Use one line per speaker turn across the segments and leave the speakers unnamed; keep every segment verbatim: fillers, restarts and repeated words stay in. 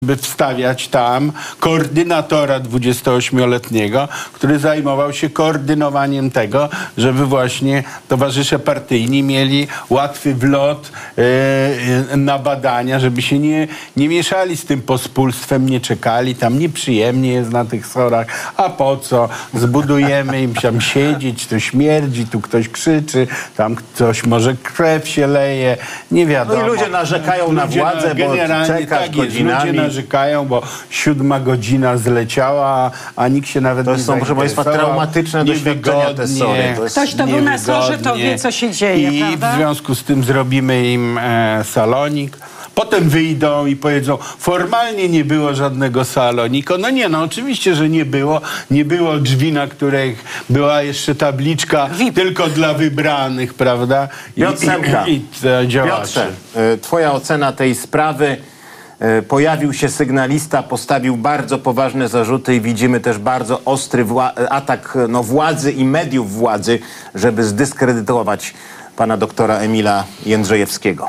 by wstawiać tam koordynatora dwudziestoośmioletniego, który zajmował się koordynowaniem tego, żeby właśnie towarzysze partyjni mieli łatwy wlot e, na badania, żeby się nie, nie mieszali z tym pospólstwem, nie czekali. Tam nieprzyjemnie jest na tych sorach. A po co? Zbudujemy im tam siedzieć, to śmierdzi, tu ktoś krzyczy, tam ktoś może krew się leje, nie wiadomo.
No i ludzie narzekają na władzę, bo czekasz
tak
godzinami.
Ludzie narzekają, bo siódma godzina zleciała, a nikt się nawet
to
nie
są, proszę Państwa, traumatyczne doświadczenia te sory.
To Ktoś, kto był na sorze, to wie, co się dzieje,
I
prawda?
w związku z tym zrobimy im e, salonik. Potem wyjdą i powiedzą, formalnie nie było żadnego saloniku. No nie, no oczywiście, że nie było. Nie było drzwi, na których była jeszcze tabliczka V I P tylko dla wybranych, prawda? I,
Piotr Semka.
i, i, i działaczy.
Piotrze, twoja ocena tej sprawy. Pojawił się sygnalista, postawił bardzo poważne zarzuty i widzimy też bardzo ostry atak no, władzy i mediów władzy, żeby zdyskredytować pana doktora Emila Jędrzejewskiego.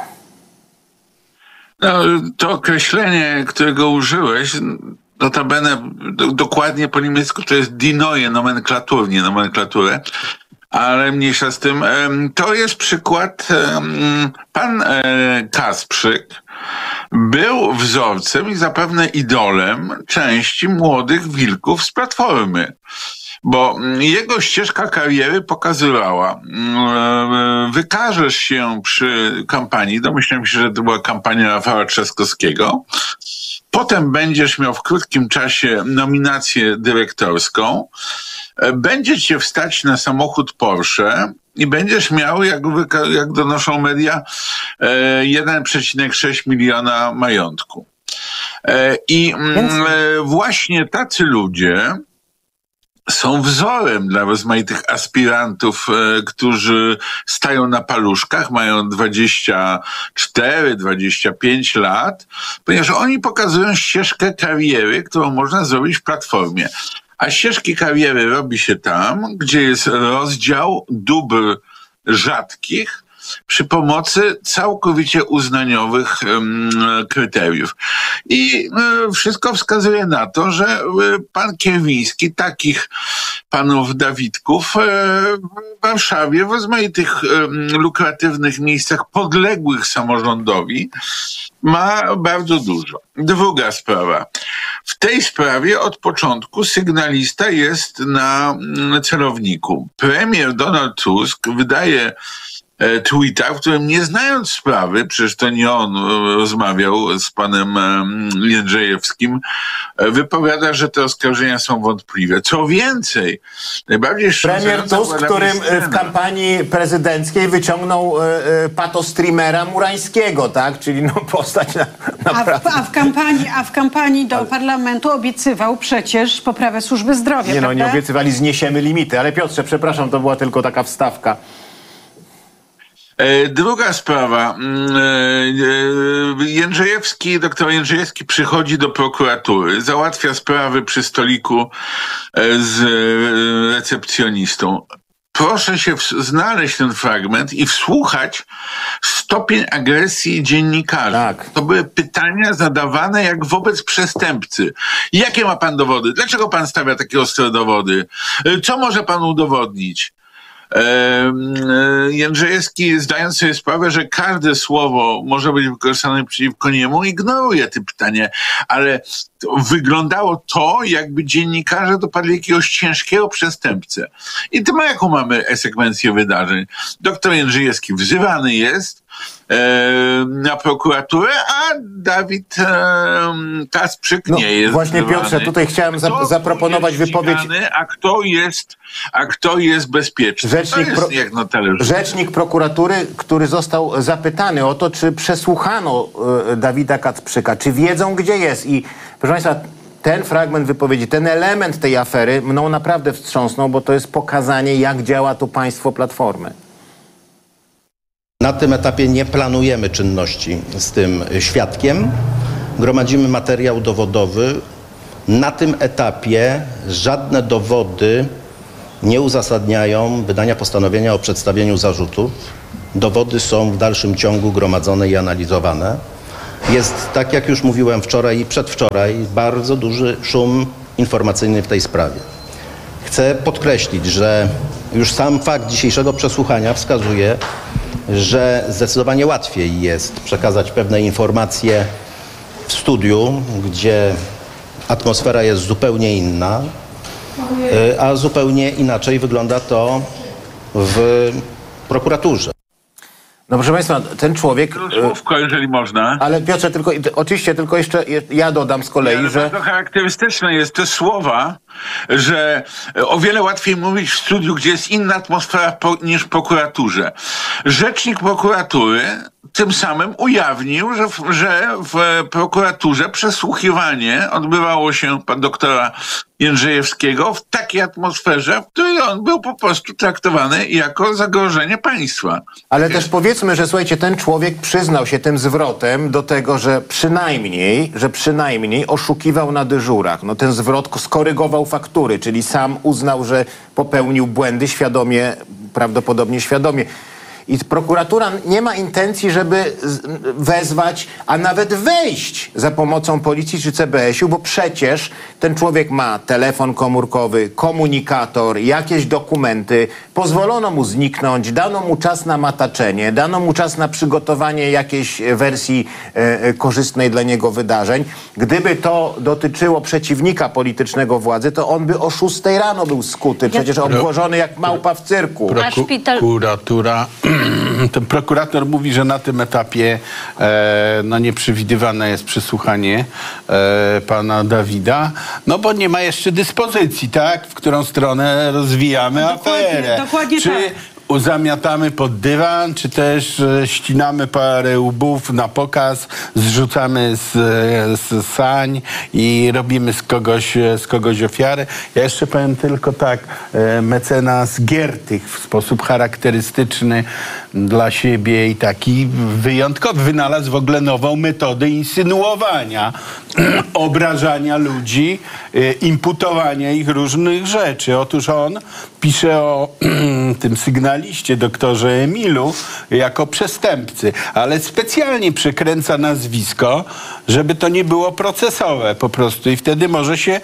No, to określenie, którego użyłeś, notabene dokładnie po niemiecku to jest die neue nomenklaturnie, nomenklaturę, ale mniejsza z tym. To jest przykład, pan Kasprzyk był wzorcem i zapewne idolem części młodych wilków z Platformy. Bo jego ścieżka kariery pokazywała, wykażesz się przy kampanii, domyślam się, że to była kampania Rafała Trzaskowskiego, potem będziesz miał w krótkim czasie nominację dyrektorską, będzie cię wstać na samochód Porsche i będziesz miał, jak, jak donoszą media, jeden przecinek sześć miliona majątku. I Więc... właśnie tacy ludzie są wzorem dla rozmaitych aspirantów, e, którzy stają na paluszkach, mają dwadzieścia cztery, dwadzieścia pięć lat, ponieważ oni pokazują ścieżkę kariery, którą można zrobić w Platformie. A ścieżki kariery robi się tam, gdzie jest rozdział dóbr rzadkich przy pomocy całkowicie uznaniowych um, kryteriów. I um, wszystko wskazuje na to, że um, pan Kierwiński takich panów Dawidków um, w Warszawie w rozmaitych um, lukratywnych miejscach podległych samorządowi ma bardzo dużo. Druga sprawa. W tej sprawie od początku sygnalista jest na celowniku. Premier Donald Tusk wydaje tweeta, w którym nie znając sprawy, przecież to nie on rozmawiał z panem Jędrzejewskim, wypowiada, że te oskarżenia są wątpliwe. Co więcej, najbardziej
premier Tusk, którym w kampanii prezydenckiej wyciągnął e, patostreamera Murańskiego, tak? Czyli no postać na, naprawdę...
A w, a, w kampanii, a w kampanii do parlamentu obiecywał przecież poprawę służby zdrowia,
Nie
prawda?
no, nie obiecywali, zniesiemy limity. Ale Piotrze, przepraszam, to była tylko taka wstawka.
Druga sprawa. Jędrzejewski, doktor Jędrzejewski przychodzi do prokuratury, załatwia sprawy przy stoliku z recepcjonistą. Proszę się znaleźć ten fragment i wsłuchać stopień agresji dziennikarzy.
Tak.
To były pytania zadawane jak wobec przestępcy. Jakie ma pan dowody? Dlaczego pan stawia takie ostre dowody? Co może pan udowodnić? Jędrzejewski, zdając sobie sprawę, że każde słowo może być wykorzystane przeciwko niemu, ignoruje te pytania, ale wyglądało to, jakby dziennikarze dopadli jakiegoś ciężkiego przestępcę. I to ma jaką mamy sekwencję wydarzeń. Doktor Jędrzejewski wzywany jest e, na prokuraturę, a Dawid e, Kasprzyk
no,
nie jest
Właśnie
wzywany.
Piotrze, tutaj chciałem za, zaproponować wypowiedź...
Ścigany, a kto jest, a kto jest bezpieczny?
Rzecznik,
to jest
pro...
jak na talerzu.
Rzecznik prokuratury, który został zapytany o to, czy przesłuchano e, Dawida Kasprzyka, czy wiedzą, gdzie jest. I proszę Państwa, ten fragment wypowiedzi, ten element tej afery mną naprawdę wstrząsnął, bo to jest pokazanie, jak działa to państwo Platformy.
Na tym etapie nie planujemy czynności z tym świadkiem. Gromadzimy materiał dowodowy. Na tym etapie żadne dowody nie uzasadniają wydania postanowienia o przedstawieniu zarzutów. Dowody są w dalszym ciągu gromadzone i analizowane. Jest, tak jak już mówiłem wczoraj i przedwczoraj, bardzo duży szum informacyjny w tej sprawie. Chcę podkreślić, że już sam fakt dzisiejszego przesłuchania wskazuje, że zdecydowanie łatwiej jest przekazać pewne informacje w studiu, gdzie atmosfera jest zupełnie inna, a zupełnie inaczej wygląda to w prokuraturze.
No proszę Państwa, ten człowiek...
Słówko, jeżeli można.
Ale Piotrze, tylko, oczywiście tylko jeszcze ja dodam z kolei,
ale
że...
Bardzo charakterystyczne jest te słowa, że o wiele łatwiej mówić w studiu, gdzie jest inna atmosfera po, niż w prokuraturze. Rzecznik prokuratury tym samym ujawnił, że w, że w prokuraturze przesłuchiwanie odbywało się pan doktora Jędrzejewskiego w takiej atmosferze, w której on był po prostu traktowany jako zagrożenie państwa.
Ale też powiedzmy, że słuchajcie, ten człowiek przyznał się tym zwrotem do tego, że przynajmniej, że przynajmniej oszukiwał na dyżurach. No ten zwrot skorygował faktury, czyli sam uznał, że popełnił błędy świadomie, prawdopodobnie świadomie. I prokuratura nie ma intencji, żeby wezwać, a nawet wejść za pomocą policji czy C B S-u, bo przecież ten człowiek ma telefon komórkowy, komunikator, jakieś dokumenty, pozwolono mu zniknąć, dano mu czas na mataczenie, dano mu czas na przygotowanie jakiejś wersji e, korzystnej dla niego wydarzeń. Gdyby to dotyczyło przeciwnika politycznego władzy, to on by o szóstej rano był skuty, przecież obłożony jak małpa w cyrku.
A szpital...
Prokuratura... Ten prokurator mówi, że na tym etapie e, no nieprzewidywane jest przesłuchanie e, pana Dawida, no bo nie ma jeszcze dyspozycji, tak? W którą stronę rozwijamy
No, dokładnie,
aferę.
dokładnie
Czy
tak.
zamiatamy pod dywan, czy też e, ścinamy parę łbów na pokaz, zrzucamy z, z sań i robimy z kogoś, z kogoś ofiarę. Ja jeszcze powiem tylko tak, e, mecenas Giertych w sposób charakterystyczny dla siebie i taki wyjątkowy wynalazł w ogóle nową metodę insynuowania, obrażania ludzi, e, imputowania ich różnych rzeczy. Otóż on pisze o tym sygnaliście, doktorze Emilu, jako przestępcy, ale specjalnie przekręca nazwisko, żeby to nie było procesowe po prostu i wtedy może się,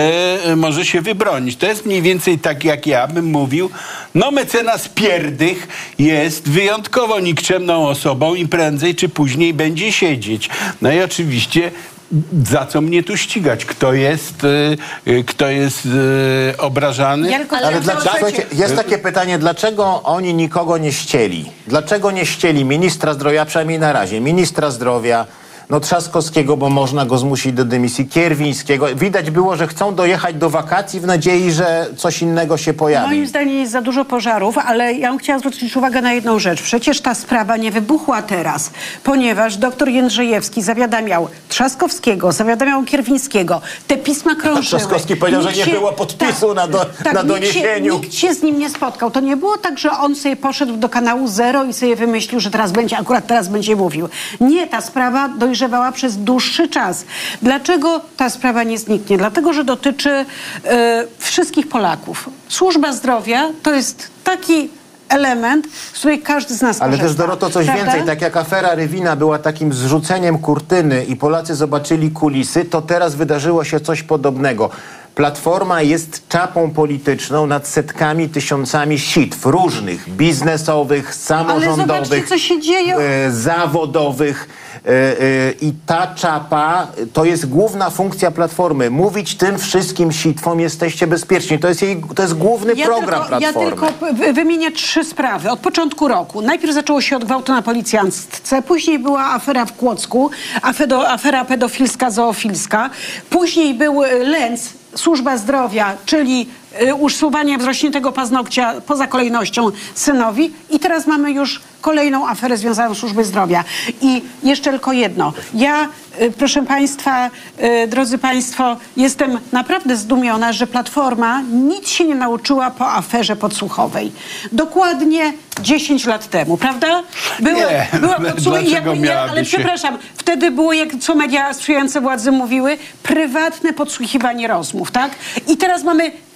e, może się wybronić. To jest mniej więcej tak, jak ja bym mówił, no mecenas Pierdych jest wyjątkowo nikczemną osobą i prędzej czy później będzie siedzieć. No i oczywiście za co mnie tu ścigać? Kto jest, y, kto jest y, obrażany?
Ja tylko
Ale
chciałam
dlaczego,
zapytać-
słuchajcie, jest takie pytanie, dlaczego oni nikogo nie ścieli? Dlaczego nie ścieli ministra zdrowia, przynajmniej na razie, ministra zdrowia, no Trzaskowskiego, bo można go zmusić do dymisji, Kierwińskiego. Widać było, że chcą dojechać do wakacji w nadziei, że coś innego się pojawi.
Moim zdaniem jest za dużo pożarów, ale ja bym chciała zwrócić uwagę na jedną rzecz. Przecież ta sprawa nie wybuchła teraz, ponieważ doktor Jędrzejewski zawiadamiał Trzaskowskiego, zawiadamiał Kierwińskiego. Te pisma krążyły.
Trzaskowski powiedział,
Nikt
że nie było podpisu na do- na doniesieniu.
Nikt się, nikt się z nim nie spotkał. To nie było tak, że on sobie poszedł do kanału Zero i sobie wymyślił, że teraz będzie, akurat teraz będzie mówił. Nie, ta sprawa dojrzewała przez dłuższy czas. Dlaczego ta sprawa nie zniknie? Dlatego, że dotyczy e, wszystkich Polaków. Służba zdrowia to jest taki element, z której każdy z nas
Ale
korzysta.
też, Doroto, coś
Prawda?
więcej. Tak jak afera Rywina była takim zrzuceniem kurtyny i Polacy zobaczyli kulisy, to teraz wydarzyło się coś podobnego. Platforma jest czapą polityczną nad setkami, tysiącami sitw różnych, biznesowych, samorządowych,
Ale zobaczcie, co się dzieje.
e, zawodowych. E, e, I ta czapa to jest główna funkcja Platformy. Mówić tym wszystkim sitwom, jesteście bezpieczni. To jest, jej, to jest główny
Ja
program
tylko, ja
Platformy.
tylko wy- wymienię trzy sprawy. Od początku roku. Najpierw zaczęło się od gwałtu na policjantce, później była afera w Kłodzku, afedo, afera pedofilska, zoofilska, później był y, Lęc, służba zdrowia, czyli y, usuwanie wzrośniętego paznokcia poza kolejnością synowi i teraz mamy już kolejną aferę związaną z służbą zdrowia. I jeszcze tylko jedno. Ja, y, proszę Państwa, y, drodzy Państwo, jestem naprawdę zdumiona, że Platforma nic się nie nauczyła po aferze podsłuchowej. Dokładnie dziesięć lat temu, prawda? Były,
Nie,
była
dlaczego
ja- ja-
miałaby
ale
się-
przepraszam, wtedy było, jak co media sprzyjające władzy mówiły, prywatne podsłuchiwanie rozmów, tak? I teraz mamy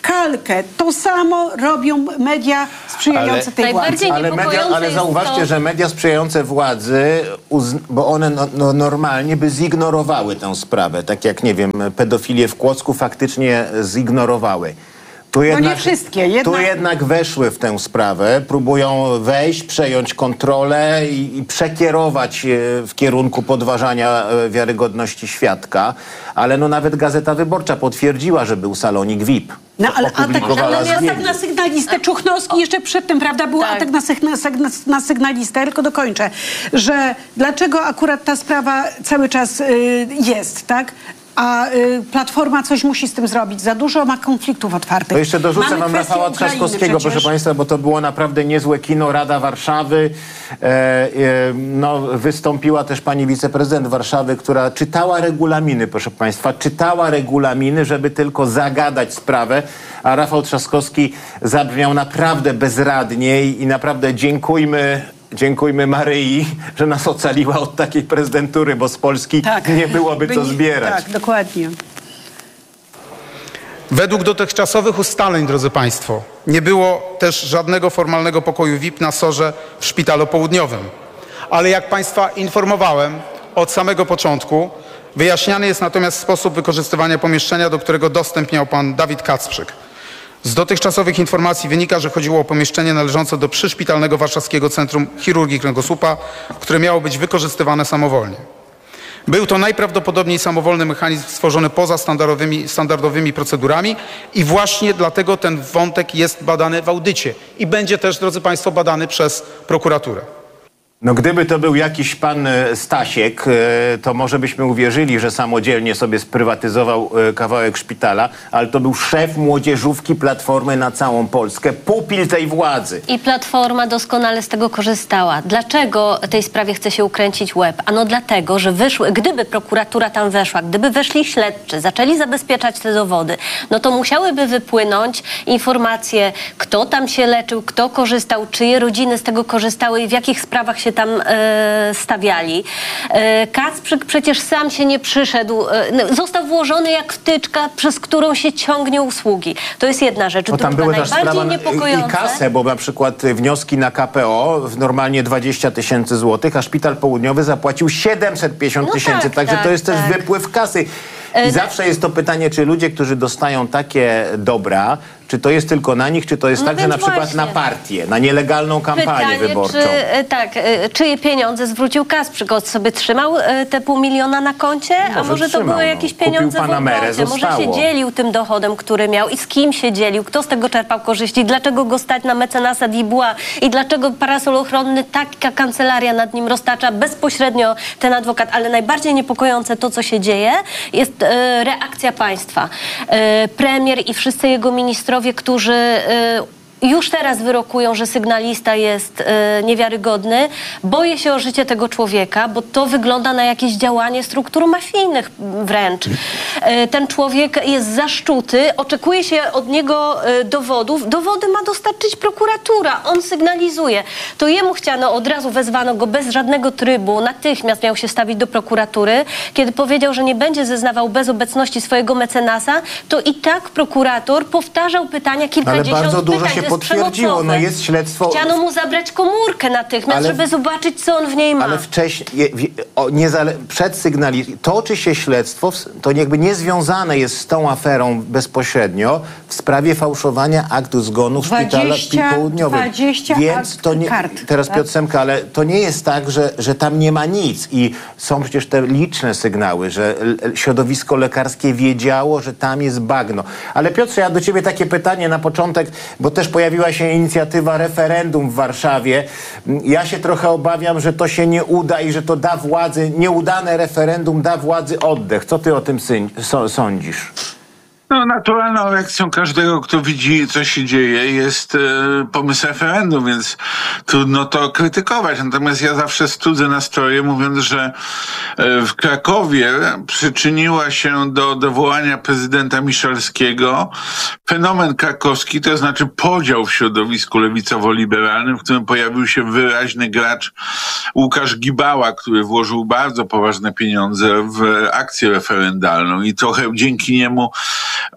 kalkę. To samo robią media sprzyjające
Ale-
tej władzy.
Najbardziej
Ale, media,
niepokojące
ale
jest
zauważcie,
to...
że media sprzyjające władzy, uzn- bo one no, no, normalnie by zignorowały tę sprawę. Tak jak, nie wiem, pedofilię w Kłodzku faktycznie zignorowały. Tu jednak,
wszystkie, jednak-
Tu jednak weszły w tę sprawę, próbują wejść, przejąć kontrolę i, i przekierować e, w kierunku podważania e, wiarygodności świadka. Ale no nawet Gazeta Wyborcza potwierdziła, że był salonik V I P.
No, ale atak,
Opublikowała
ale atak
zdjęcie.
na sygnalistę Czuchnowski jeszcze przed tym, prawda, był
Tak.
atak na, sygna, sygna, na sygnalistę, tylko dokończę, że dlaczego akurat ta sprawa cały czas y, jest, tak? A y, Platforma coś musi z tym zrobić. Za dużo ma konfliktów otwartych.
To jeszcze dorzucę
Mamy
wam
kwestię
Rafała
Ukrainy
Trzaskowskiego,
przecież.
proszę państwa, bo to było naprawdę niezłe kino. Rada Warszawy. E, e, no, wystąpiła też pani wiceprezydent Warszawy, która czytała regulaminy, proszę państwa, czytała regulaminy, żeby tylko zagadać sprawę, a Rafał Trzaskowski zabrzmiał naprawdę bezradnie i, i naprawdę dziękujmy Dziękujmy Maryi, że nas ocaliła od takiej prezydentury, bo z Polski
Tak.
nie byłoby
By
co
nie-
zbierać.
Tak, dokładnie.
Według dotychczasowych ustaleń, drodzy Państwo, nie było też żadnego formalnego pokoju V I P na Sorze w Szpitalu Południowym. Ale jak Państwa informowałem od samego początku, wyjaśniany jest natomiast sposób wykorzystywania pomieszczenia, do którego dostęp miał pan Dawid Kacprzyk. Z dotychczasowych informacji wynika, że chodziło o pomieszczenie należące do przyszpitalnego Warszawskiego Centrum Chirurgii Kręgosłupa, które miało być wykorzystywane samowolnie. Był to najprawdopodobniej samowolny mechanizm stworzony poza standardowymi, standardowymi procedurami i właśnie dlatego ten wątek jest badany w audycie i będzie też, drodzy Państwo, badany przez prokuraturę.
No gdyby to był jakiś pan e, Stasiek, e, to może byśmy uwierzyli, że samodzielnie sobie sprywatyzował e, kawałek szpitala, ale to był szef młodzieżówki Platformy na całą Polskę, pupil tej władzy.
I Platforma doskonale z tego korzystała. Dlaczego tej sprawie chce się ukręcić łeb? Ano dlatego, że wyszły, gdyby prokuratura tam weszła, gdyby weszli śledczy, zaczęli zabezpieczać te dowody, no to musiałyby wypłynąć informacje, kto tam się leczył, kto korzystał, czyje rodziny z tego korzystały i w jakich sprawach się tam e, stawiali. E, Kacprzyk przecież sam się nie przyszedł, e, no, został włożony jak wtyczka, przez którą się ciągnie usługi. To jest jedna rzecz.
Bo tam
Druga,
były też
najbardziej
sprawa
niepokojące...
i kasę, bo na przykład wnioski na K P O w normalnie dwadzieścia tysięcy złotych, a Szpital Południowy zapłacił siedemset pięćdziesiąt
No
tysięcy,
tak,
także
tak,
to jest też
tak.
wypływ kasy.
E,
I zawsze jest to pytanie, czy ludzie, którzy dostają takie dobra, czy to jest tylko na nich, czy to jest
No
także
więc
na przykład
właśnie.
na partię, na nielegalną kampanię
Pytanie,
wyborczą.
czy, e, tak, e, czyje pieniądze zwrócił Kacprzyk? On sobie trzymał e, te pół miliona na koncie? A
Może
może to
trzymał,
były
no.
jakieś
Kupił
pieniądze w
Panamerę,
obrocie? Może się
zostało.
dzielił tym dochodem, który miał i z kim się dzielił? Kto z tego czerpał korzyści? Dlaczego go stać na mecenasa Dubois? I dlaczego parasol ochronny, taka kancelaria nad nim roztacza bezpośrednio ten adwokat? Ale najbardziej niepokojące to, co się dzieje, jest e, reakcja państwa. E, premier i wszyscy jego ministrowie, którzy e, już teraz wyrokują, że sygnalista jest e, niewiarygodny. Boję się o życie tego człowieka, bo to wygląda na jakieś działanie struktur mafijnych wręcz. E, ten człowiek jest zaszczuty, oczekuje się od niego e, dowodów. Dowody ma dostarczyć prokuratura. On sygnalizuje. To jemu chciano, od razu wezwano go bez żadnego trybu. Natychmiast miał się stawić do prokuratury. Kiedy powiedział, że nie będzie zeznawał bez obecności swojego mecenasa, to i tak prokurator powtarzał pytania, kilkadziesiąt
bardzo dużo
pytań.
się
To jest
potwierdziło.
przemocowe.
No jest śledztwo.
Chciano mu zabrać komórkę natychmiast,
Ale-
żeby zobaczyć, co on w niej ma.
Ale wcześniej, je- wie- o, niezale- przed sygnalizm, toczy się śledztwo, w- to jakby niezwiązane jest z tą aferą bezpośrednio w sprawie fałszowania aktu zgonu w szpitalu
dwadzieścia
południowym.
dwadzieścia
Więc
akt
to nie,
kart,
teraz
tak?
Piotr Semka, ale to nie jest tak, że, że tam nie ma nic i są przecież te liczne sygnały, że l- l- środowisko lekarskie wiedziało, że tam jest bagno. Ale Piotrze, ja do ciebie takie pytanie na początek, bo też pojawiła się inicjatywa referendum w Warszawie. Ja się trochę obawiam, że to się nie uda i że to da władzy, nieudane referendum da władzy oddech. Co ty o tym syn- so- sądzisz?
No, naturalną reakcją każdego, kto widzi, co się dzieje, jest e, pomysł referendum, więc trudno to krytykować. Natomiast ja zawsze studzę nastroje, mówiąc, że e, w Krakowie przyczyniła się do dowołania prezydenta Miszalskiego fenomen krakowski, to znaczy podział w środowisku lewicowo-liberalnym, w którym pojawił się wyraźny gracz Łukasz Gibała, który włożył bardzo poważne pieniądze w akcję referendalną i trochę dzięki niemu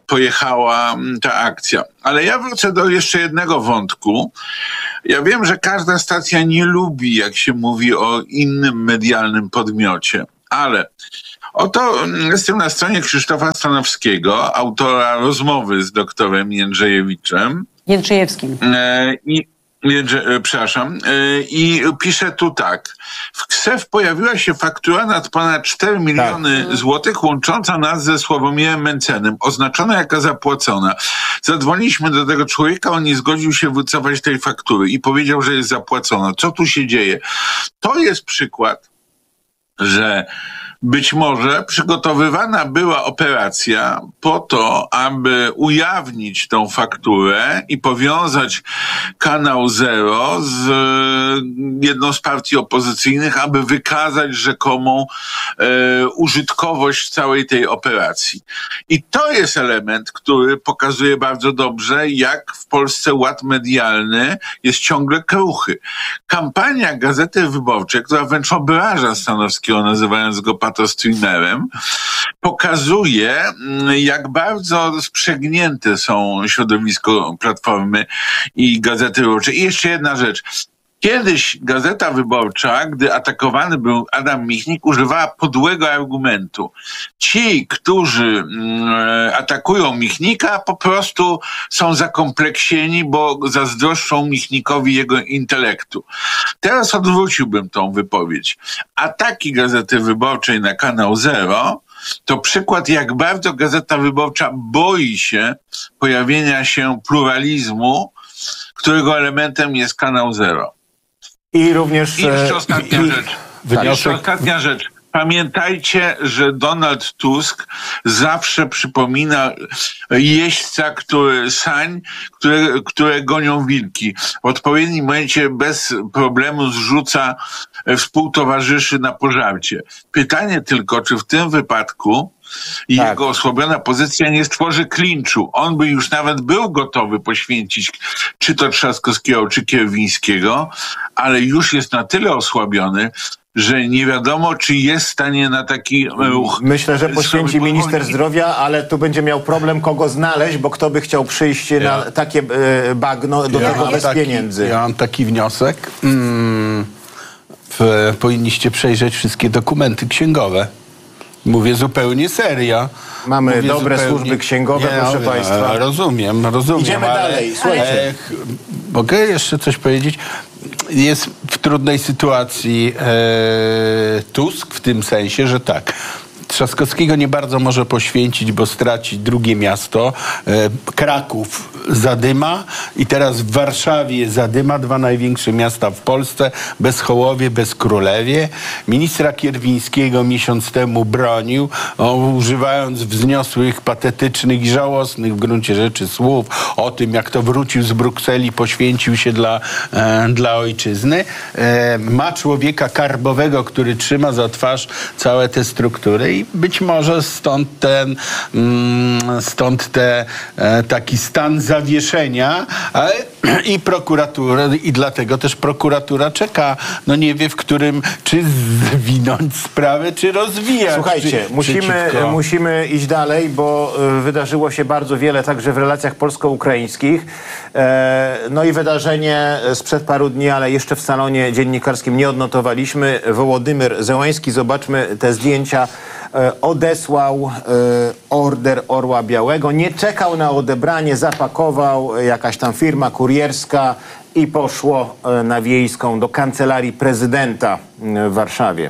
pojechała ta akcja. Ale ja wrócę do jeszcze jednego wątku. Ja wiem, że każda stacja nie lubi, jak się mówi o innym medialnym podmiocie, ale oto jestem na stronie Krzysztofa Stanowskiego, autora rozmowy z doktorem Jędrzejewiczem.
Jędrzejewskim.
E, I Jędrze, przepraszam. I pisze tu tak. W KSEF pojawiła się faktura nad ponad cztery miliony tak. złotych, łącząca nas ze Sławomirem Mencenem, oznaczona jako zapłacona. Zadzwoniliśmy do tego człowieka, on nie zgodził się wycofać tej faktury i powiedział, że jest zapłacona. Co tu się dzieje? To jest przykład, że być może przygotowywana była operacja po to, aby ujawnić tą fakturę i powiązać Kanał Zero z jedną z partii opozycyjnych, aby wykazać rzekomą e, użytkowość całej tej operacji. I to jest element, który pokazuje bardzo dobrze, jak w Polsce ład medialny jest ciągle kruchy. Kampania Gazety Wyborczej, która wręcz obraża Stanowskiego, nazywając go patostreamerem, pokazuje, jak bardzo sprzęgnięte są środowisko Platformy i Gazety Wyborczej. I jeszcze jedna rzecz. Kiedyś Gazeta Wyborcza, gdy atakowany był Adam Michnik, używała podłego argumentu. Ci, którzy atakują Michnika, po prostu są zakompleksieni, bo zazdroszczą Michnikowi jego intelektu. Teraz odwróciłbym tą wypowiedź. Ataki Gazety Wyborczej na Kanał Zero to przykład, jak bardzo Gazeta Wyborcza boi się pojawienia się pluralizmu, którego elementem jest Kanał Zero.
I również...
I jeszcze ostatnia
i,
rzecz.
Wniosek...
Jeszcze ostatnia rzecz. Pamiętajcie, że Donald Tusk zawsze przypomina jeźdźca, który sań, które, które gonią wilki. W odpowiednim momencie bez problemu zrzuca współtowarzyszy na pożarcie. Pytanie tylko, czy w tym wypadku
tak.
jego osłabiona pozycja nie stworzy klinczu. On by już nawet był gotowy poświęcić czy to Trzaskowskiego, czy Kierwińskiego, ale już jest na tyle osłabiony, że nie wiadomo, czy jest w stanie na taki ruch.
Myślę, że poświęci minister zdrowia, ale tu będzie miał problem, kogo znaleźć, bo kto by chciał przyjść ja. na takie e, bagno do
ja
tego bez
taki,
pieniędzy.
Ja mam taki wniosek. Mm, w, powinniście przejrzeć wszystkie dokumenty księgowe. Mówię zupełnie serio.
Mamy
Mówię
dobre
zupełnie...
służby księgowe,
nie,
proszę
no,
państwa.
Rozumiem, rozumiem.
Idziemy
ale,
dalej, słuchajcie.
E, mogę jeszcze coś powiedzieć? Jest w trudnej sytuacji e, Tusk w tym sensie, że tak, Trzaskowskiego nie bardzo może poświęcić, bo straci drugie miasto. E, Kraków zadyma i teraz w Warszawie zadyma, dwa największe miasta w Polsce, bez Hołowie, bez Królewie. Ministra Kierwińskiego miesiąc temu bronił, o, używając wzniosłych, patetycznych i żałosnych w gruncie rzeczy słów o tym, jak to wrócił z Brukseli, poświęcił się dla, e, dla ojczyzny. E, ma człowieka karbowego, który trzyma za twarz całe te struktury i być może stąd ten, mm, stąd te, e, taki stan zawieszenia ale, i prokuratura, i dlatego też prokuratura czeka. No nie wie, w którym, czy zwinąć sprawę, czy rozwijać.
Słuchajcie,
czy,
musimy, musimy iść dalej, bo y, wydarzyło się bardzo wiele także w relacjach polsko-ukraińskich. E, no i wydarzenie sprzed paru dni, ale jeszcze w salonie dziennikarskim nie odnotowaliśmy. Wołodymyr Zełański, zobaczmy te zdjęcia, e, odesłał e, order Orła Białego. Nie czekał na odebranie, zapakował jakaś tam firma kurierska i poszło e, na Wiejską do kancelarii prezydenta w Warszawie.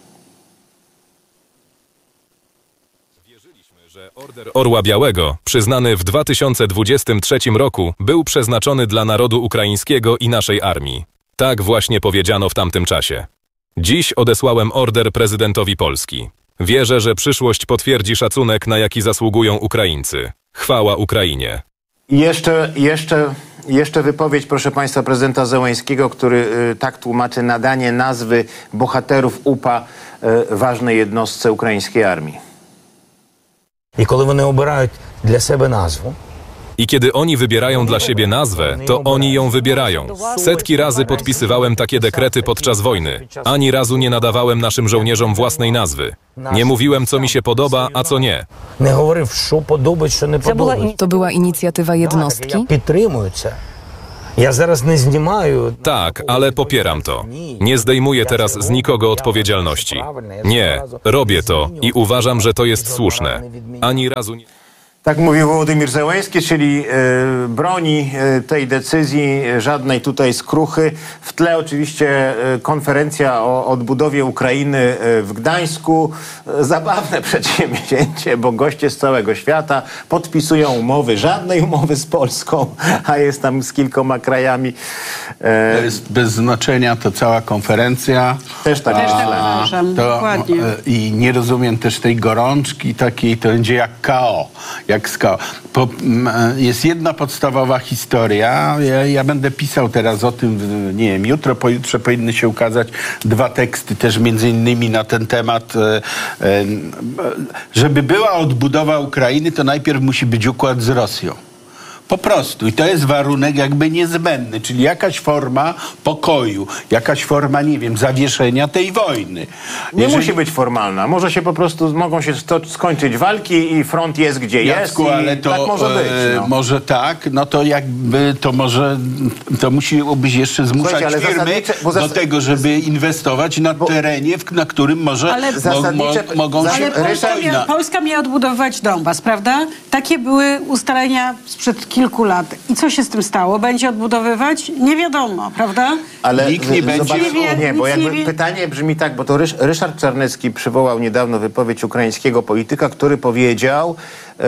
Order Orła Białego, przyznany w dwa tysiące dwudziestym trzecim roku, był przeznaczony dla narodu ukraińskiego i naszej armii. Tak właśnie powiedziano w tamtym czasie. Dziś odesłałem order prezydentowi Polski. Wierzę, że przyszłość potwierdzi szacunek, na jaki zasługują Ukraińcy. Chwała Ukrainie.
Jeszcze, jeszcze, jeszcze wypowiedź, proszę państwa, prezydenta Zełańskiego, który y, tak tłumaczy nadanie nazwy bohaterów U P A y, ważnej jednostce ukraińskiej armii.
І коли вони обирають для себе назву,
I kiedy oni wybierają dla siebie nazwę, to oni ją wybierają. Setki razy podpisywałem takie dekrety podczas wojny. Ani razu nie nadawałem naszym żołnierzom własnej nazwy. Nie mówiłem, co mi się podoba, a co nie.
Не говорив, що подобається, що не подобається.
To była inicjatywa jednostki?
Я підтримую це. Ja zaraz nie знімаю.
Tak, ale popieram to. Nie zdejmuję teraz z nikogo odpowiedzialności. Nie, robię to i uważam, że to jest słuszne. Ani razu nie...
Tak mówił Wołodymyr Zełenski, czyli e, broni e, tej decyzji, żadnej tutaj skruchy. W tle oczywiście e, konferencja o odbudowie Ukrainy e, w Gdańsku. E, zabawne przedsięwzięcie, bo goście z całego świata podpisują umowy. Żadnej umowy z Polską, a jest tam z kilkoma krajami. E,
To jest bez znaczenia, to cała konferencja.
Też tak
Też tak
myślę.
uważam,
To,
dokładnie.
e, I nie rozumiem też tej gorączki takiej, to będzie jak K O. Jak z K O. Po, m, jest jedna podstawowa historia. Ja, ja będę pisał teraz o tym, w- nie wiem, jutro, pojutrze powinny się ukazać dwa teksty też między innymi na ten temat. E, e, żeby była odbudowa Ukrainy, to najpierw musi być układ z Rosją. Po prostu. I to jest warunek jakby niezbędny, czyli jakaś forma pokoju, jakaś forma, nie wiem, zawieszenia tej wojny.
Nie
Jeżeli-
musi być formalna. Może się po prostu, mogą się sto, skończyć walki i front jest gdzie
Jacku,
jest. I
ale to
tak może być.
e,
No.
może tak, no to jakby to może, to musiałbyś jeszcze zmuszać
Słuchajcie, ale
firmy
zasadnicze- bo
do
zas-
tego, żeby inwestować na terenie, w, na którym może
Ale
mo, mo,
zasadnicze-
mogą się
Ale Polska,
Ryszard-
mia, Polska miała odbudowywać Donbas, prawda? Takie były ustalenia sprzed kilku lat. I co się z tym stało? Będzie odbudowywać? Nie wiadomo, prawda?
Ale
Nikt nie
z-
będzie-
zobacz-
Nie wie,
nie, bo
nic
jakby
nie wie.
pytanie brzmi tak, bo to Rysz, Ryszard Czarnecki przywołał niedawno wypowiedź ukraińskiego polityka, który powiedział, e, e,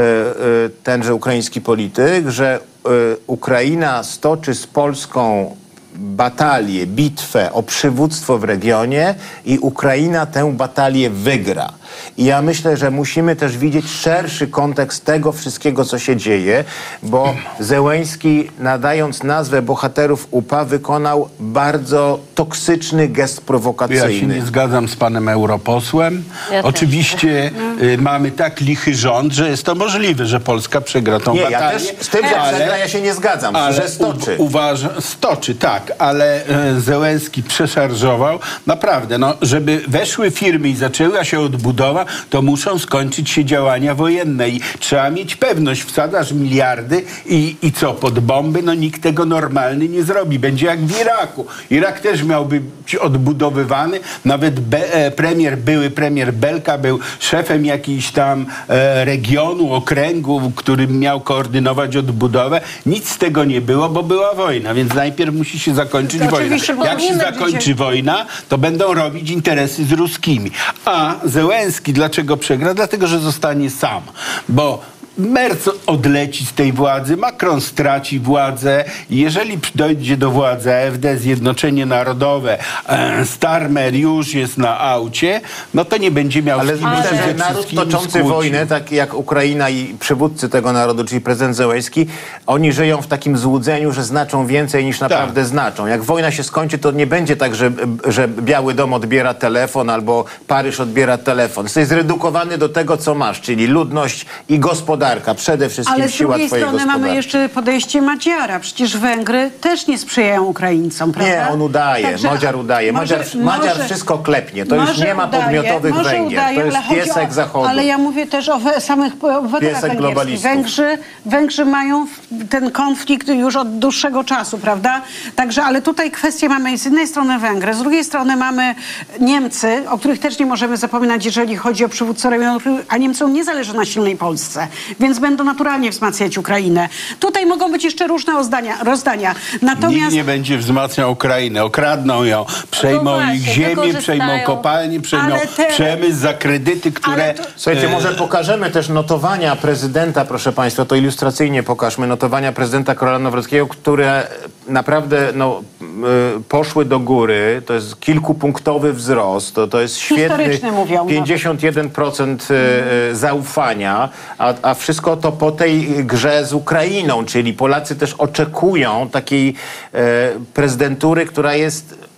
tenże ukraiński polityk, że e, Ukraina stoczy z Polską batalię, bitwę o przywództwo w regionie i Ukraina tę batalię wygra. I ja myślę, że musimy też widzieć szerszy kontekst tego wszystkiego, co się dzieje, bo Zełenski, nadając nazwę bohaterów U P A, wykonał bardzo toksyczny gest
Ja się
prowokacyjny.
nie zgadzam z panem europosłem.
Ja też.
Oczywiście y, mamy tak lichy rząd, że jest to możliwe, że Polska przegra tą
Nie, ja
batalię.
też z tym, że
ale-
przegra, ja się nie zgadzam,
ale
że stoczy.
U, uważa, stoczy, tak, ale e, Zełenski przeszarżował. Naprawdę, no, żeby weszły firmy i zaczęła się odbudowa, to muszą skończyć się działania wojenne i trzeba mieć pewność, wsadzasz miliardy i, i co, pod bomby? No nikt tego normalny nie zrobi. Będzie jak w Iraku. Irak też miałby być odbudowywany. Nawet be, e, premier, były premier Belka był szefem jakiejś tam e, regionu, okręgu, który miał koordynować odbudowę. Nic z tego nie było, bo była wojna, więc najpierw musi się zakończyć
To
wojna.
oczywiście, bo
Jak się
nie
zakończy
będzie-
wojna, to będą robić interesy z ruskimi. A Zełenski dlaczego przegra? Dlatego, że zostanie sam. Bo Merz odleci z tej władzy, Macron straci władzę. Jeżeli dojdzie do władzy A F D, Zjednoczenie Narodowe, e, Starmer już jest na aucie, no to nie będzie miał
Ale
z kim
myślę,
się
że
ze
naród
wszystkimi
toczący
skłócić.
wojnę, tak jak Ukraina i przywódcy tego narodu, czyli prezydent Zełenski, oni żyją w takim złudzeniu, że znaczą więcej niż naprawdę
Tak.
znaczą. Jak wojna się skończy, to nie będzie tak, że, że Biały Dom odbiera telefon albo Paryż odbiera telefon. Jesteś zredukowany do tego, co masz, czyli ludność i gospodarka. Przede wszystkim
Ale z
siła
drugiej
twojej
strony
gospodarki.
mamy jeszcze podejście Madziara. Przecież Węgry też nie sprzyjają Ukraińcom, prawda?
Nie, on udaje,
Także-
Madziar udaje.
może-
Madziar, Madziar
może-
wszystko klepnie. To już
może
nie ma
udaje,
podmiotowych
może
Węgier.
udaje,
To jest
ale chodzi
piesek
o,
Zachodu.
Ale ja mówię też o we, samych obywatelach
Piesek
węgierskich.
globalistów.
Węgrzy, Węgrzy mają ten konflikt już od dłuższego czasu, prawda? Także, ale tutaj kwestię mamy z jednej strony Węgry, z drugiej strony mamy Niemcy, o których też nie możemy zapominać, jeżeli chodzi o przywódcę regionu, a Niemcom nie zależy na silnej Polsce, więc będą naturalnie wzmacniać Ukrainę. Tutaj mogą być jeszcze różne rozdania. rozdania. Natomiast
Nikt nie będzie wzmacniał Ukrainy. Okradną ją. Przejmą
No właśnie,
ich ziemię,
wykorzystają.
przejmą kopalnie, przejmą
Ale te-
przemysł za kredyty, które...
Ale to-
Słuchajcie,
e,
może pokażemy też notowania prezydenta, proszę Państwa, to ilustracyjnie pokażmy, notowania prezydenta Karola Nawrockiego, które naprawdę no, y, poszły do góry. To jest kilkupunktowy wzrost, to, to jest świetny
Historyczny mówią.
pięćdziesiąt jeden procent y, y, zaufania, a, a wszystko to po tej grze z Ukrainą, czyli Polacy też oczekują takiej e, prezydentury, która jest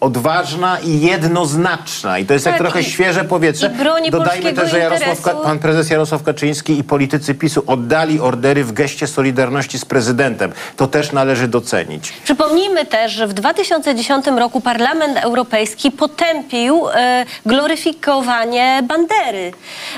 odważna i jednoznaczna. I to jest
Tak,
jak trochę
i-
świeże powietrze.
i broni
Dodajmy
polskiego
też, że Jarosław,
interesu.
pan prezes Jarosław Kaczyński i politycy PiSu oddali ordery w geście solidarności z prezydentem. To też należy docenić.
Przypomnijmy też, że w dwa tysiące dziesiątym roku Parlament Europejski potępił e, gloryfikowanie Bandery.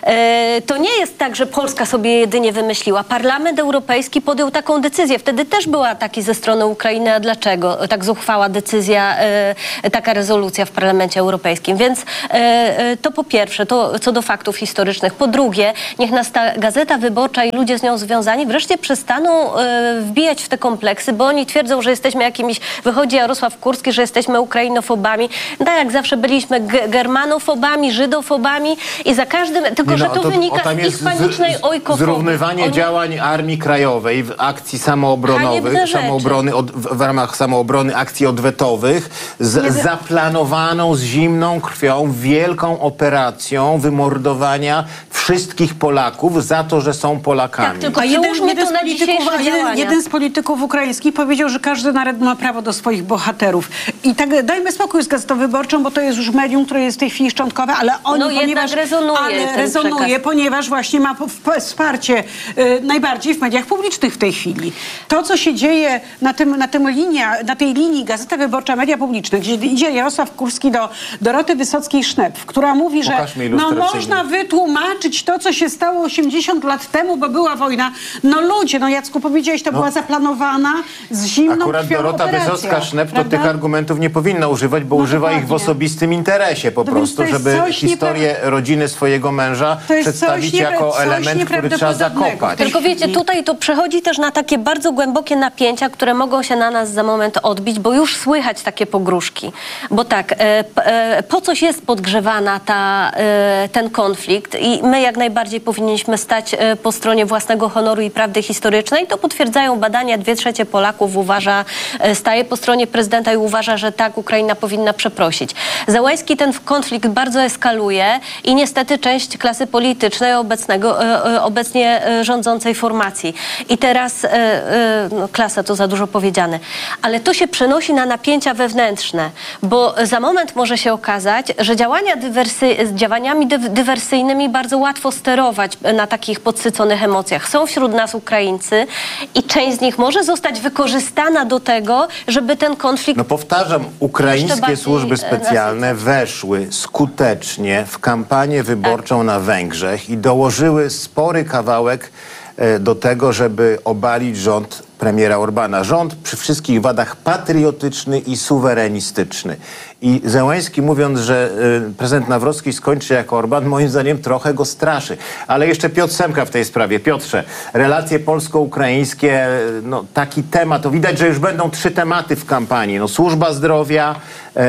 E, to nie jest tak, że Polska sobie jedynie wymyśliła. Parlament Europejski podjął taką decyzję. Wtedy też były ataki ze strony Ukrainy. A dlaczego tak zuchwała decyzja, e, taka rezolucja w Parlamencie Europejskim? Więc e, e, to po pierwsze, to co do faktów historycznych. Po drugie, niech nas ta Gazeta Wyborcza i ludzie z nią związani wreszcie przestaną e, wbijać w te kompleksy, bo oni twierdzą, że jesteśmy jakimiś, wychodzi Jarosław Kurski, że jesteśmy ukrainofobami. Tak jak zawsze byliśmy ge- germanofobami, żydofobami i za każdym, tylko
Nie,
że
no,
to,
to-
wynika
o, tam
z ich
jest z-
panicznej
z-
ojkofobii.
Zrównywanie
Oni-
działań Armii Krajowej w akcji samoobronowych,
Haniebne rzeczy.
samoobrony, od, w, w ramach samoobrony akcji odwetowych z zaplanowaną z zimną krwią wielką operacją wymordowania wszystkich Polaków za to, że są Polakami.
Tak, tylko
A jeden,
przełóżmy
jeden,
to
z
na
polityków,
dzisiejsze
a jeden,
działania.
jeden z polityków ukraińskich powiedział, że każdy naród ma prawo do swoich bohaterów. I tak dajmy spokój z Gazetą Wyborczą, bo to jest już medium, które jest w tej chwili szczątkowe, ale oni,
No jednak
ponieważ
rezonuje
ale
ten
rezonuje,
przekaz.
ponieważ właśnie ma p- p- wsparcie y, najbardziej w mediach publicznych w tej chwili. To, co się dzieje na, tym, na, tym linia, na tej linii Gazeta Wyborcza, media publiczne, gdzie idzie Jarosław Kurski do Doroty Wysockiej-Sznep, która mówi, że
Pokażmy
no,
ilustracyjnie.
można wytłumaczyć to, co się stało osiemdziesiąt lat temu, bo była wojna. No ludzie, no Jacku, powiedziałeś, to była zaplanowana z zimną
Akurat
krwią
Dorota
operacja,
Wysocka-Sznep to
prawda?
tych argumentów nie powinna używać, bo
No
używa ich w
dokładnie.
osobistym interesie po
No więc
prostu,
to jest
żeby
coś
historię rodziny swojego męża
To jest
przedstawić
coś niepra-
jako
coś
element, który trzeba
nieprawdopodobnego.
zakopać.
Tylko wiecie, tutaj to przechodzi też na takie bardzo głębokie napięcia, które mogą się na nas za moment odbić, bo już słychać takie pogróżki. Bo tak, e, p- e, po coś jest podgrzewana ta, e, ten konflikt i my jak najbardziej powinniśmy stać e, po stronie własnego honoru i prawdy historycznej. To potwierdzają badania. Dwie trzecie Polaków uważa, e, staje po stronie prezydenta i uważa, że tak, Ukraina powinna przeprosić. Zełenski ten konflikt bardzo eskaluje i niestety część klasy politycznej obecnego, e, e, obecnie e, rządzącej formacji. I teraz e, e, no, klasa to za dużo powiedziane, ale to się przenosi na napięcia wewnętrzne, bo za moment może się okazać, że działania dywersy, z działaniami dy, dywersyjnymi bardzo łatwo sterować na takich podsyconych emocjach. Są wśród nas Ukraińcy i część z nich może zostać wykorzystana do tego, żeby ten konflikt...
No powtarzam,
Jeszcze
ukraińskie
bardziej,
służby
e,
specjalne weszły skutecznie w kampanię wyborczą na Węgrzech i dołożyły spory kawałek e, do tego, żeby obalić rząd premiera Orbana. Rząd przy wszystkich wadach patriotyczny i suwerenistyczny. I Zełenski, mówiąc, że y, prezydent Nawrocki skończy jako Orban, moim zdaniem trochę go straszy. Ale jeszcze Piotr Semka w tej sprawie. Piotrze, relacje polsko-ukraińskie, y, no taki temat, to widać, że już będą trzy tematy w kampanii. No, służba zdrowia, e,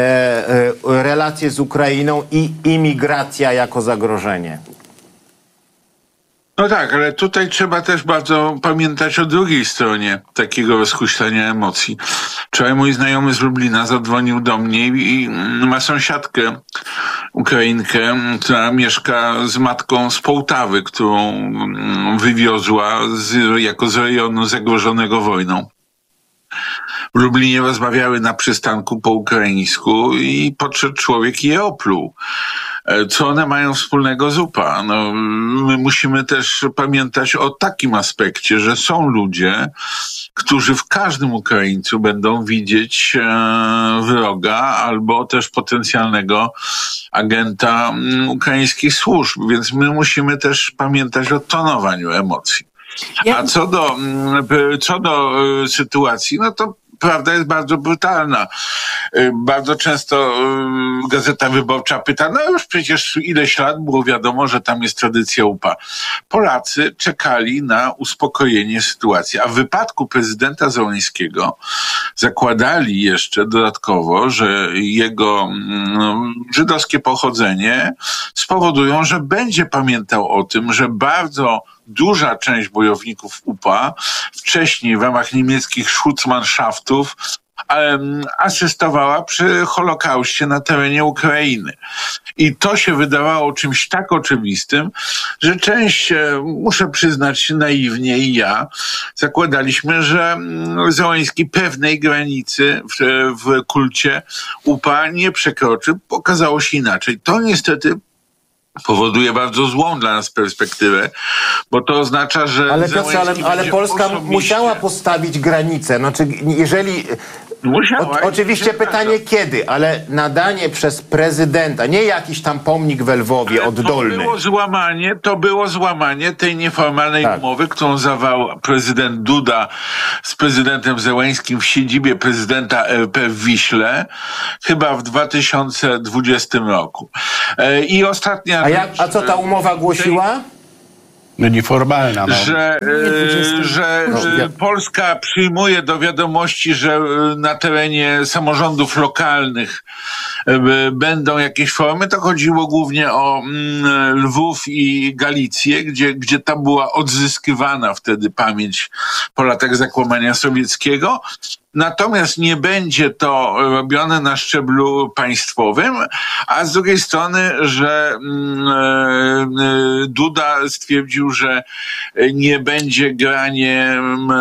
e, relacje z Ukrainą i imigracja jako zagrożenie.
No tak, ale tutaj trzeba też bardzo pamiętać o drugiej stronie takiego rozhuśtania emocji. Wczoraj mój znajomy z Lublina zadzwonił do mnie i ma sąsiadkę, Ukrainkę, która mieszka z matką z Połtawy, którą wywiozła z, jako z rejonu zagrożonego wojną. W Lublinie rozmawiały na przystanku po ukraińsku i podszedł człowiek i je opluł. Co one mają wspólnego z U P A? No, my musimy też pamiętać o takim aspekcie, że są ludzie, którzy w każdym Ukraińcu będą widzieć e, wroga albo też potencjalnego agenta m, ukraińskich służb, więc my musimy też pamiętać o tonowaniu emocji. A co do, m, co do e, sytuacji, no to prawda jest bardzo brutalna. Bardzo często Gazeta Wyborcza pyta, no już przecież ileś lat było wiadomo, że tam jest tradycja U P A. Polacy czekali na uspokojenie sytuacji, a w wypadku prezydenta Zełenskiego zakładali jeszcze dodatkowo, że jego no, żydowskie pochodzenie spowodują, że będzie pamiętał o tym, że bardzo duża część bojowników U P A wcześniej w ramach niemieckich Schutzmannschaftów um, asystowała przy Holokauście na terenie Ukrainy. I to się wydawało czymś tak oczywistym, że część, muszę przyznać naiwnie i ja, zakładaliśmy, że Zełenski pewnej granicy w, w kulcie U P A nie przekroczy. Okazało się inaczej. To niestety powoduje bardzo złą dla nas perspektywę, bo to oznacza, że
Ale Piotrze, ale, ale Polska
osobiście...
musiała postawić granicę. Znaczy, jeżeli...
Musiała.
O, oczywiście pytanie kiedy, ale nadanie przez prezydenta, nie jakiś tam pomnik w Lwowie
ale
oddolny.
To było złamanie, to było złamanie tej nieformalnej
tak.
umowy, którą zawarł prezydent Duda z prezydentem Zełenskim w siedzibie prezydenta R P w Wiśle, chyba w dwa tysiące dwudziestym roku. E, I ostatnia
A, jak, a co ta umowa głosiła?
No nieformalna. No.
Że, e, że e, Polska przyjmuje do wiadomości, że e, na terenie samorządów lokalnych e, będą jakieś formy. To chodziło głównie o mm, Lwów i Galicję, gdzie, gdzie tam była odzyskiwana wtedy pamięć po latach zakłamania sowieckiego. Natomiast nie będzie to robione na szczeblu państwowym, a z drugiej strony, że Duda stwierdził, że nie będzie granie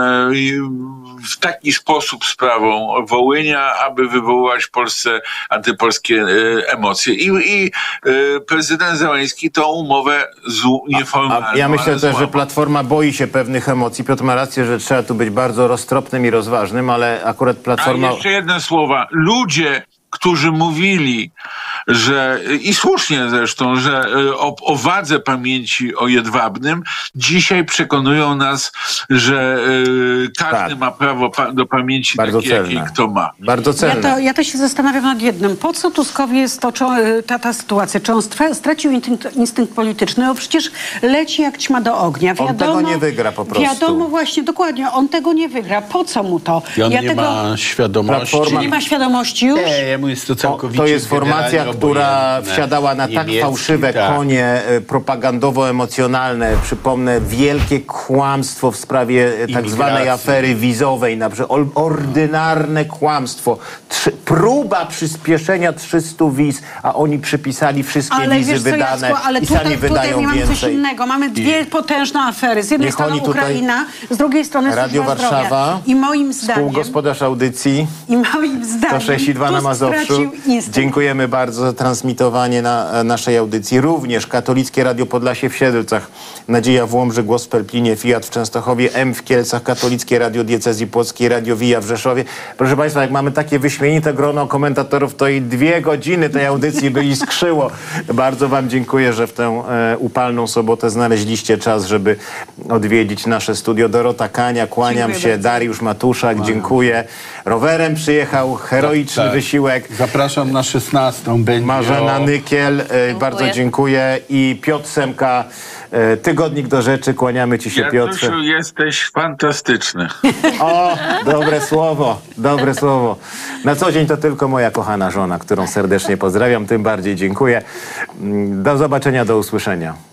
w taki sposób sprawą Wołynia, aby wywołać w Polsce antypolskie emocje. I, i prezydent Zełenski tą umowę nieformalną.
A, a ja myślę też, że Platforma boi się pewnych emocji. Piotr ma rację, że trzeba tu być bardzo roztropnym i rozważnym, ale akurat Platforma...
A jeszcze jedne słowa. Ludzie, którzy mówili, że, i słusznie zresztą, że o, o wadze pamięci o Jedwabnym, dzisiaj przekonują nas, że y, każdy
tak.
ma prawo pa, do pamięci
bardzo
takiej,
celne.
jakiej kto ma.
Bardzo celne.
Ja to, ja to się zastanawiam nad jednym. Po co Tuskowi jest to, czy, ta, ta sytuacja? Czy on stracił instynkt, instynkt polityczny? No przecież leci jak ćma do ognia. Wiadomo,
on tego nie wygra po prostu.
Wiadomo właśnie, dokładnie. On tego nie wygra. Po co mu to?
I on
ja
nie
tego,
ma świadomości.
Platforma-
Czy nie ma świadomości już?
Nie, jemu jest to całkowicie
To jest formacja,
generalnie
która
obojętne.
wsiadała na tak
Niemiecki,
fałszywe
tak.
konie e, propagandowo-emocjonalne. Przypomnę, wielkie kłamstwo w sprawie e, tak zwanej afery wizowej. Na przykład ol- ordynarne kłamstwo. Trzy, próba przyspieszenia trzystu wiz, a oni przypisali wszystkie
Ale
wizy
wiesz co,
wydane
Jacku, ale
i
tutaj,
sami
tutaj
wydają
mamy coś
więcej.
innego. Mamy dwie potężne afery. Z jednej
Niech
strony
oni tutaj-
Ukraina, z drugiej strony
Radio
służba
Warszawa,
zdrowia. I moim zdaniem...
współgospodarz audycji
I moim zdaniem...
sto sześć i dwa na
Tusk
Mazowszu.
stracił instynkt.
Dziękujemy bardzo za transmitowanie na e, naszej audycji. Również Katolickie Radio Podlasie w Siedlcach, Nadzieja w Łomży, Głos w Pelplinie, Fiat w Częstochowie, M w Kielcach, Katolickie Radio Diecezji Płockiej, Radio Via w Rzeszowie. Proszę Państwa, jak mamy takie wyśmienite grono komentatorów, to i dwie godziny tej audycji by iskrzyło. Bardzo Wam dziękuję, że w tę e, upalną sobotę znaleźliście czas, żeby odwiedzić nasze studio. Dorota Kania, kłaniam
Dziękuję
się.
bardzo.
Dariusz Matuszak, dziękuję. Rowerem przyjechał, heroiczny
Tak.
wysiłek.
Zapraszam na szesnastą. Będzie
Marzena
o...
Nykiel, e, bardzo dziękuję. I Piotr Semka, e, Tygodnik do Rzeczy. Kłaniamy Ci się, Piotrze.
Jacuszu, jesteś fantastyczny.
O, dobre słowo, dobre słowo. Na co dzień to tylko moja kochana żona, którą serdecznie pozdrawiam. Tym bardziej dziękuję. Do zobaczenia, do usłyszenia.